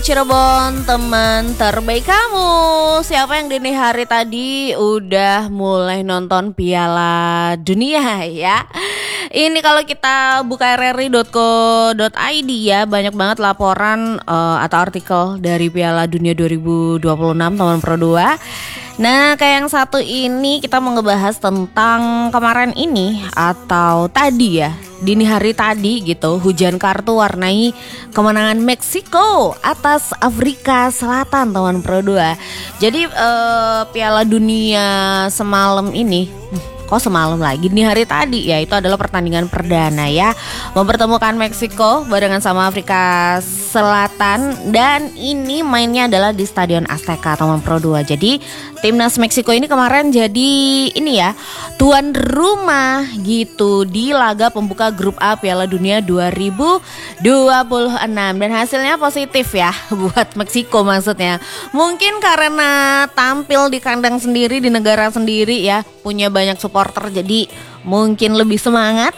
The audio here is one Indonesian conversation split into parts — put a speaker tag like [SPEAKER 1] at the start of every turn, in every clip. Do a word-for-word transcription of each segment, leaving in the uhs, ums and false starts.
[SPEAKER 1] Cirebon, teman terbaik kamu. Siapa yang dini hari tadi udah mulai nonton Piala Dunia ya? Ini kalau kita buka r r i dot co dot i d ya, banyak banget laporan uh, atau artikel dari Piala Dunia dua ribu dua puluh enam teman Pro dua. Nah, kayak yang satu ini kita mau ngebahas tentang kemarin ini atau tadi ya, dini hari tadi gitu, hujan kartu warnai kemenangan Meksiko atas Afrika Selatan teman Pro dua. Jadi eh, Piala Dunia semalam ini kok semalam lagi nih hari tadi ya, itu adalah pertandingan perdana ya, mempertemukan Meksiko barengan sama Afrika Selatan, dan ini mainnya adalah di Stadion Azteca teman Pro dua. Jadi timnas Meksiko ini kemarin jadi ini ya, tuan rumah gitu di laga pembuka grup A Piala Dunia dua ribu dua puluh enam, dan hasilnya positif ya buat Meksiko maksudnya. Mungkin karena tampil di kandang sendiri di negara sendiri ya, punya banyak supporter jadi mungkin lebih semangat.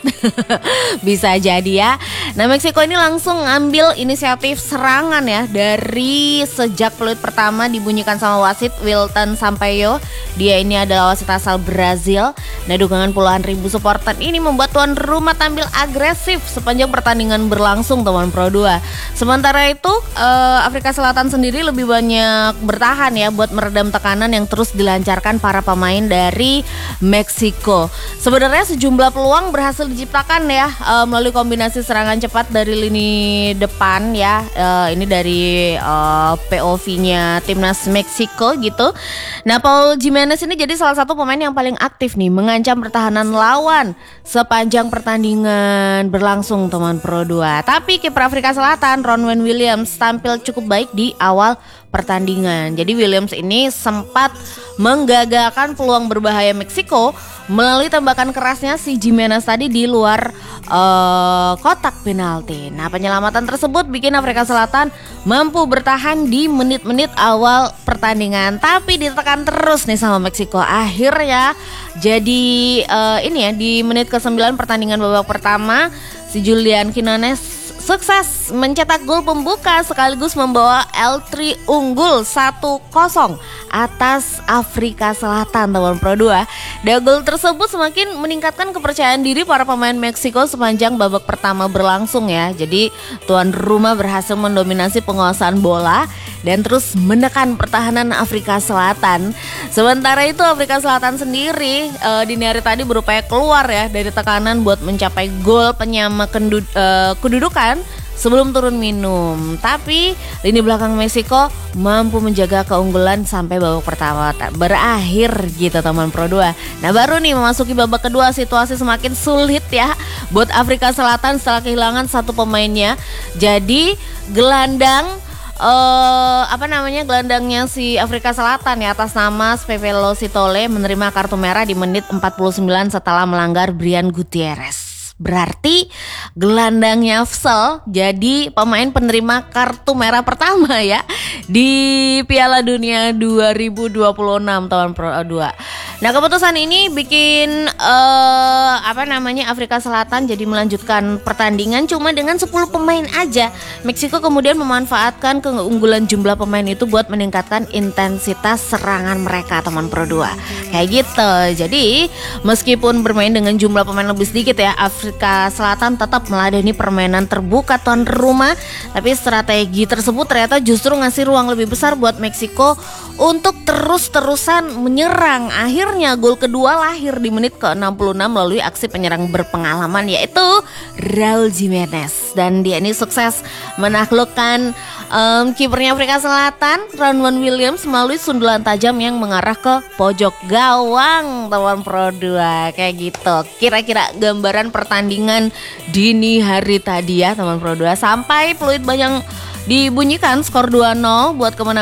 [SPEAKER 1] Bisa jadi ya. Nah, Meksiko ini langsung ambil inisiatif serangan ya, dari sejak peluit pertama dibunyikan sama wasit Wilton Sampaio. Dia ini adalah wasit asal Brazil. Nah, dukungan puluhan ribu supporter ini membuat tuan rumah tampil agresif sepanjang pertandingan berlangsung teman Pro dua. Sementara itu eh, Afrika Selatan sendiri lebih banyak bertahan ya buat meredam tekanan yang terus dilancarkan para pemain dari Meksiko. Sebenarnya sejumlah peluang berhasil diciptakan ya uh, melalui kombinasi serangan cepat dari lini depan ya. Uh, ini dari uh, P O V-nya timnas Meksiko gitu. Nah, Paul Giménez ini jadi salah satu pemain yang paling aktif nih mengancam pertahanan lawan sepanjang pertandingan berlangsung teman Pro dua. Tapi kiper Afrika Selatan Ronwen Williams tampil cukup baik di awal pertandingan. Jadi Williams ini sempat menggagalkan peluang berbahaya Meksiko melalui tembakan kerasnya si Giménez tadi di luar uh, kotak penalti. Nah, penyelamatan tersebut bikin Afrika Selatan mampu bertahan di menit-menit awal pertandingan, tapi ditekan terus nih sama Meksiko. Akhirnya jadi uh, ini ya, di menit kesembilan pertandingan babak pertama si Julian Quinones sukses mencetak gol pembuka sekaligus membawa L tiga unggul satu kosong atas Afrika Selatan teman Pro dua. Dan gol tersebut semakin meningkatkan kepercayaan diri para pemain Meksiko sepanjang babak pertama berlangsung ya. Jadi tuan rumah berhasil mendominasi penguasaan bola dan terus menekan pertahanan Afrika Selatan. Sementara itu Afrika Selatan sendiri e, dini hari tadi berupaya keluar ya dari tekanan buat mencapai gol penyama kendu, e, kedudukan sebelum turun minum. Tapi lini belakang Meksiko mampu menjaga keunggulan sampai babak pertama berakhir gitu teman Pro dua. Nah, baru nih memasuki babak kedua situasi semakin sulit ya buat Afrika Selatan setelah kehilangan satu pemainnya. Jadi gelandang Uh, apa namanya gelandangnya si Afrika Selatan ya atas nama Spevelo Sitole menerima kartu merah di menit empat puluh sembilan setelah melanggar Brian Gutierrez. Berarti gelandangnya Afsel jadi pemain penerima kartu merah pertama ya di Piala Dunia dua ribu dua puluh enam tahun Pro dua. Nah, keputusan ini bikin uh, apa namanya Afrika Selatan jadi melanjutkan pertandingan cuma dengan sepuluh pemain aja. Meksiko kemudian memanfaatkan keunggulan jumlah pemain itu buat meningkatkan intensitas serangan mereka teman Pro dua. Kayak gitu. Jadi meskipun bermain dengan jumlah pemain lebih sedikit ya, Afrika Selatan tetap meladeni permainan terbuka tuan rumah. Tapi strategi tersebut ternyata justru ngasih ruang lebih besar buat Meksiko untuk terus-terusan menyerang. Akhirnya gol kedua lahir di menit ke enam puluh enam melalui aksi penyerang berpengalaman yaitu Raul Giménez, dan dia ini sukses menaklukkan um, kipernya Afrika Selatan Ronwen Williams melalui sundulan tajam yang mengarah ke pojok gawang teman Pro dua. Kayak gitu kira-kira gambaran pertandingan dini hari tadi ya teman Pro dua, sampai peluit banyak dibunyikan skor dua nol buat kemenangan